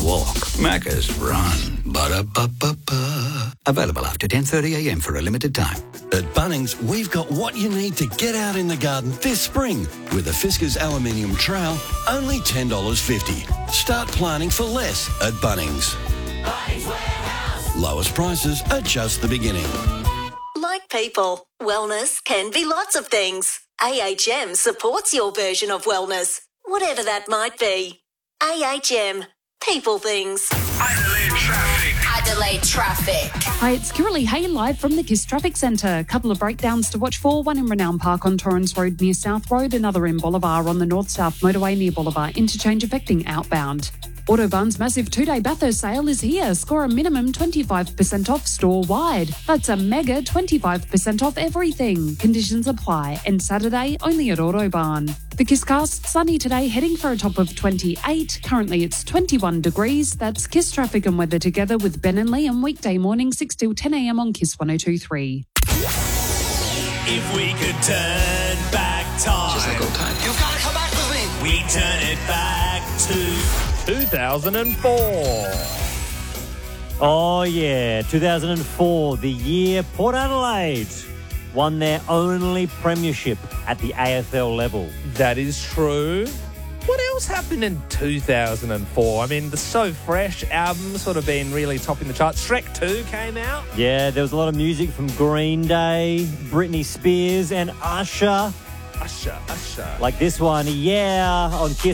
walk. Macca's run. Ba-da-ba-ba-ba. Available after 10:30am for a limited time. At Bunnings, we've got what you need to get out in the garden this spring. With a Fiskars aluminium trowel, only $10.50. Start planting for less at Bunnings. Bunnings Warehouse. Lowest prices are just the beginning. Like people, wellness can be lots of things. AHM supports your version of wellness, whatever that might be. AHM. People things. Adelaide traffic. Adelaide traffic. Hi, it's Kirrily Hay live from the KISS Traffic Centre. A couple of breakdowns to watch for, one in Renown Park on Torrens Road near South Road, another in Bolivar on the north-south motorway near Bolivar interchange affecting outbound. Autobarn's massive two-day Bathurst sale is here. Score a minimum 25% off store-wide. That's a mega 25% off everything. Conditions apply. And Saturday, only at Autobarn. The Kisscast, sunny today, heading for a top of 28. Currently, it's 21 degrees. That's Kiss traffic and weather together with Ben and Liam. Weekday morning, 6 till 10 a.m. on Kiss 102.3. If we could turn back time. Just like old times. You've got to come back with me. We turn it back to 2004. Oh, yeah, 2004, the year Port Adelaide won their only premiership at the AFL level. That is true. What else happened in 2004? I mean, the So Fresh album sort of been really topping the charts. Shrek 2 came out. Yeah, there was a lot of music from Green Day, Britney Spears and Usher. Usher. Like this one, yeah, on Kiss